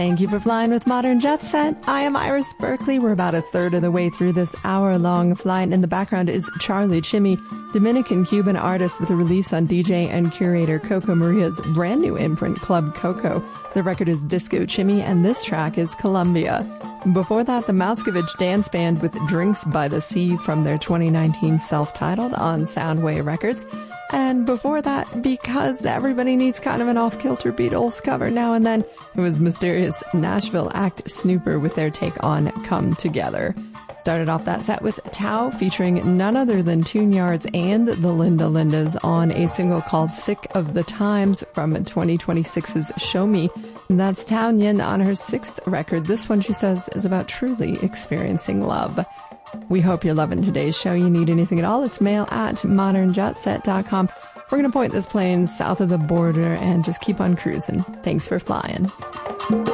Thank you for flying with Modern Jet Set. I am Iris Berkeley. We're about a third of the way through this hour-long flight. In the background is Charlie Chimmy, Dominican-Cuban artist with a release on DJ and curator Coco Maria's brand new imprint, Club Coco. The record is Disco Chimmy, and this track is Colombia. Before that, the Mouskovich Dance Band with Drinks by the Sea from their 2019 self-titled on Soundway Records. And before that, because everybody needs kind of an off-kilter Beatles cover now and then, it was mysterious Nashville act Snooper with their take on Come Together. Started off that set with Tao featuring none other than Tune Yards and the Linda Lindas on a single called Sick of the Times from 2026's Show Me. And that's Tao Yin on her 6th record. This one, she says, is about truly experiencing love. We hope you're loving today's show. You need anything at all, it's mail@modernjetset.com. We're going to point this plane south of the border and just keep on cruising. Thanks for flying.